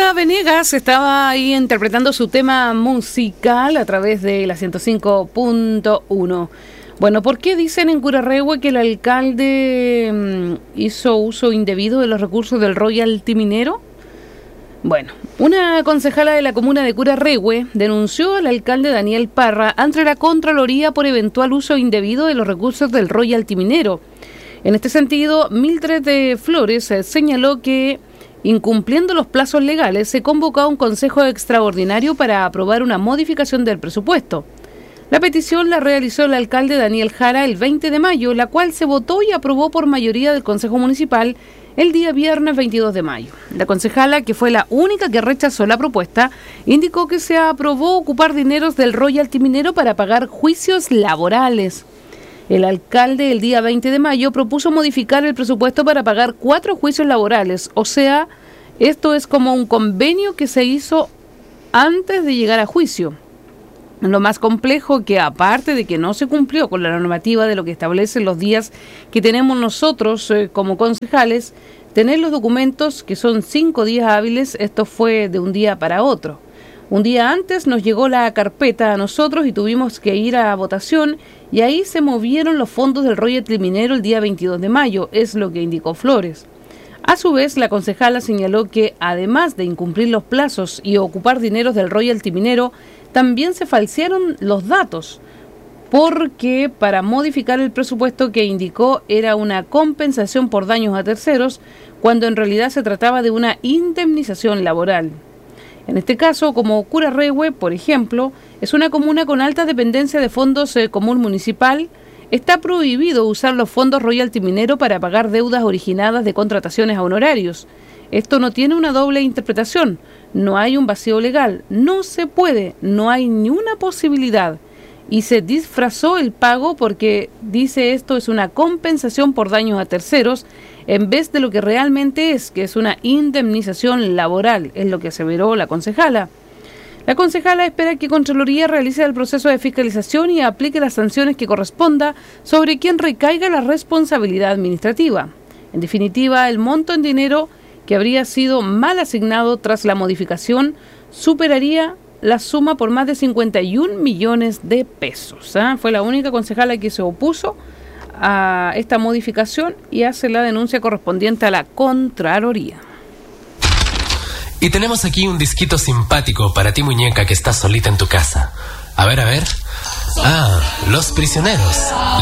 Mónica Venegas estaba ahí interpretando su tema musical a través de la 105.1. Bueno, ¿por qué dicen en Curarrehue que el alcalde hizo uso indebido de los recursos del royalty minero? Bueno, una concejala de la comuna de Curarrehue denunció al alcalde Daniel Parra ante la Contraloría por eventual uso indebido de los recursos del royalty minero. En este sentido, Mildred de Flores señaló que, incumpliendo los plazos legales, se convocó a un consejo extraordinario para aprobar una modificación del presupuesto. La petición la realizó el alcalde Daniel Jara el 20 de mayo, la cual se votó y aprobó por mayoría del Consejo Municipal el día viernes 22 de mayo. La concejala, que fue la única que rechazó la propuesta, indicó que se aprobó ocupar dineros del royalty minero para pagar juicios laborales. El alcalde el día 20 de mayo propuso modificar el presupuesto para pagar 4 juicios laborales, o sea, esto es como un convenio que se hizo antes de llegar a juicio. Lo más complejo que, aparte de que no se cumplió con la normativa de lo que establecen los días que tenemos nosotros como concejales, tener los documentos que son 5 días hábiles, esto fue de un día para otro. Un día antes nos llegó la carpeta a nosotros y tuvimos que ir a votación y ahí se movieron los fondos del royalty minero el día 22 de mayo, es lo que indicó Flores. A su vez, la concejala señaló que, además de incumplir los plazos y ocupar dineros del royalty minero, también se falsearon los datos, porque para modificar el presupuesto que indicó era una compensación por daños a terceros, cuando en realidad se trataba de una indemnización laboral. En este caso, como Curarrehue, por ejemplo, es una comuna con alta dependencia de fondos común municipal, está prohibido usar los fondos royalty minero para pagar deudas originadas de contrataciones a honorarios. Esto no tiene una doble interpretación, no hay un vacío legal, no se puede, no hay ni una posibilidad. Y se disfrazó el pago porque dice esto es una compensación por daños a terceros, en vez de lo que realmente es, que es una indemnización laboral, es lo que aseveró la concejala. La concejala espera que Contraloría realice el proceso de fiscalización y aplique las sanciones que corresponda sobre quien recaiga la responsabilidad administrativa. En definitiva, el monto en dinero que habría sido mal asignado tras la modificación superaría la suma por más de 51 millones de pesos. Fue la única concejala que se opuso a esta modificación y hace la denuncia correspondiente a la Contraloría. Y tenemos aquí un disquito simpático para ti, muñeca, que estás solita en tu casa. A ver. Los Prisioneros.